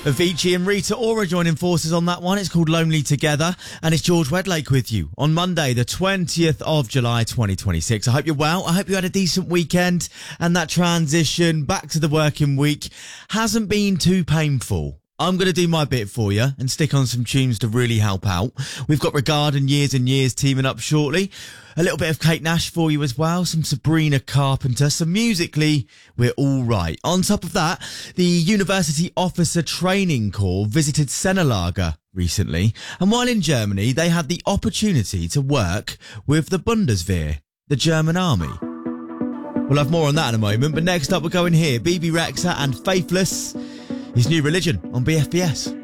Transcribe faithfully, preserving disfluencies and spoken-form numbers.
Avicii and Rita Ora joining forces on that one. It's called Lonely Together, and it's George Wedlake with you on Monday, the twentieth of July, twenty twenty-six. I hope you're well. I hope you had a decent weekend, and that transition back to the working week hasn't been too painful. I'm going to do my bit for you and stick on some tunes to really help out. We've got Regard and Years and Years teaming up shortly. A little bit of Kate Nash for you as well. Some Sabrina Carpenter. So musically, we're all right. On top of that, the University Officer Training Corps visited Senelager recently. And while in Germany, they had the opportunity to work with the Bundeswehr, the German army. We'll have more on that in a moment. But next up, we're going here. B B Rexha and Faithless. His New Religion on B F B S.